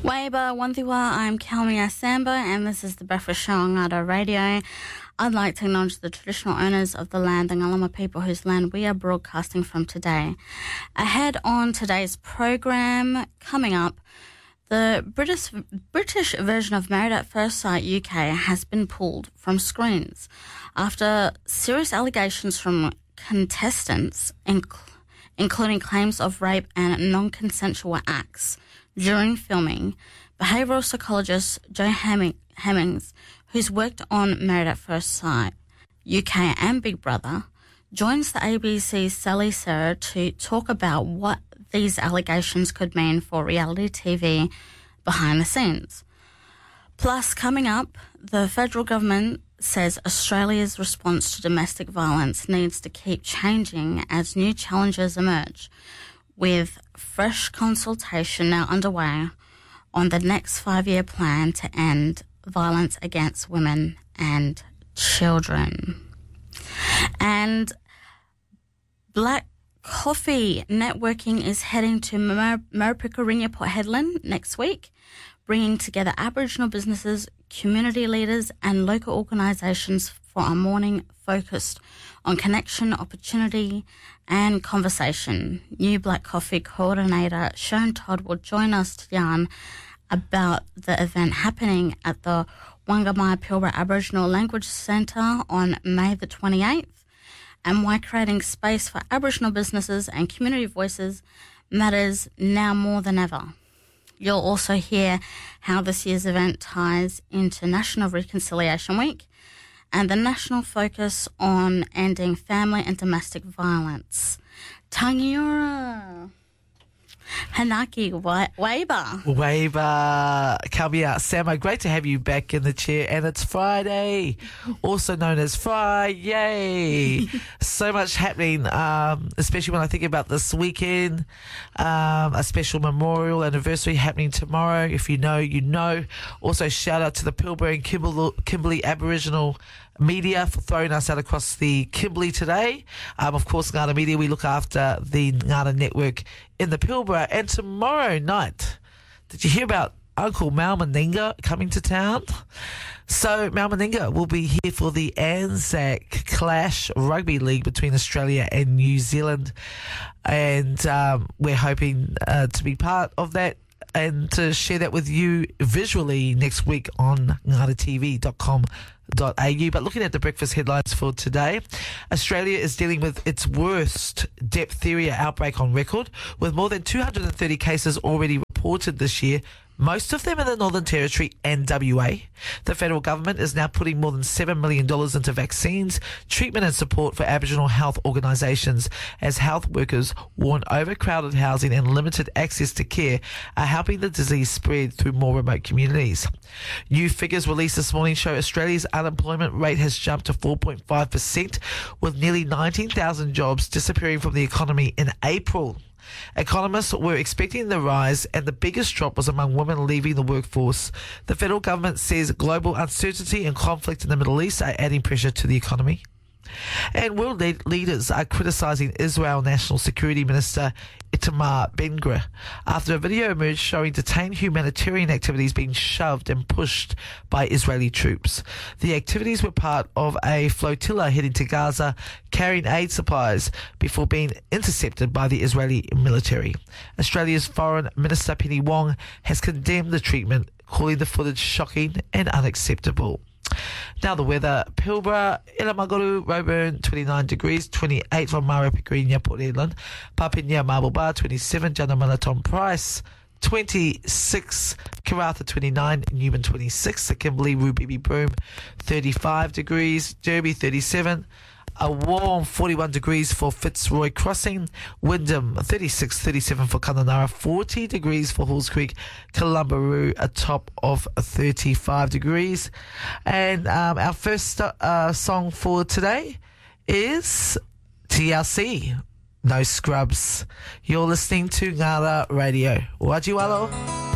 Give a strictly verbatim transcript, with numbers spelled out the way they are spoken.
Waiba Wantiwa, I'm Kalmia Samba, and this is the Breakfast Show on Ngāta Radio. I'd like to acknowledge the traditional owners of the land, the Ngalama people whose land we are broadcasting from today. Ahead on today's program, coming up, the British British version of Married at First Sight U K has been pulled from screens after serious allegations from contestants, inc- including claims of rape and non-consensual acts during filming. Behavioural psychologist Joe Hemming- Hemmings, who's worked on Married at First Sight U K and Big Brother, joins the A B C's Sally Sarah to talk about what these allegations could mean for reality T V behind the scenes. Plus, coming up, the federal government says Australia's response to domestic violence needs to keep changing as new challenges emerge, with fresh consultation now underway on the next five-year plan to end violence against women and children. And Black Coffee Networking is heading to Maripika Port Hedland next week, bringing together Aboriginal businesses, community leaders and local organisations for a morning focused on connection, opportunity and conversation. New Black Coffee coordinator Sean Todd will join us to yarn about the event happening at the Wangamai Pilbara Aboriginal Language Centre on May the twenty-eighth, and why creating space for Aboriginal businesses and community voices matters now more than ever. You'll also hear how this year's event ties into National Reconciliation Week and the national focus on ending family and domestic violence. Tangiora. Hanaki Wa- Waiba. Waiba, Kalmia Samo, great to have you back in the chair. And it's Friday, also known as Friday. So much happening, um, especially when I think about this weekend. Um, a special memorial anniversary happening tomorrow. If you know, you know. Also, shout out to the Pilbara and Kimberley, Kimberley Aboriginal Media for throwing us out across the Kimberley today. Um, of course, Ngāta Media, we look after the Ngāta Network in the Pilbara. And tomorrow night, did you hear about Uncle Mal Meninga coming to town? So Mal Meninga will be here for the Anzac Clash Rugby League between Australia and New Zealand. And um, we're hoping uh, to be part of that and to share that with you visually next week on ngata t v dot com dot a u. But looking at the breakfast headlines for today, Australia is dealing with its worst diphtheria outbreak on record, with more than two hundred thirty cases already reported this year, most of them in the Northern Territory and W A. The federal government is now putting more than seven million dollars into vaccines, treatment and support for Aboriginal health organisations, as health workers warn overcrowded housing and limited access to care are helping the disease spread through more remote communities. New figures released this morning show Australia's unemployment rate has jumped to four point five percent, with nearly nineteen thousand jobs disappearing from the economy in April. Economists were expecting the rise, and the biggest drop was among women leaving the workforce. The federal government says global uncertainty and conflict in the Middle East are adding pressure to the economy. And world le- leaders are criticising Israel National Security Minister Itamar Ben-Gvir after a video emerged showing detained humanitarian activities being shoved and pushed by Israeli troops. The activities were part of a flotilla heading to Gaza carrying aid supplies before being intercepted by the Israeli military. Australia's Foreign Minister Penny Wong has condemned the treatment, calling the footage shocking and unacceptable. Now the weather. Pilbara, Ilamaguru, Roebourne, twenty-nine degrees, twenty-eight from Maripika Port Hedland, Papinia, Marble Bar, twenty-seven, Janamana, Tom Price, twenty-six, Karratha, twenty-nine, Newman, twenty-six, the Kimberley, Rubibi Broome, thirty-five degrees, Derby, thirty-seven, a warm forty-one degrees for Fitzroy Crossing, Wyndham thirty-six, thirty-seven for Kununurra, forty degrees for Halls Creek, Kalumburu a top of thirty-five degrees. And um, our first uh, song for today is T L C, No Scrubs. You're listening to Ngāta Radio. Wajiwalo.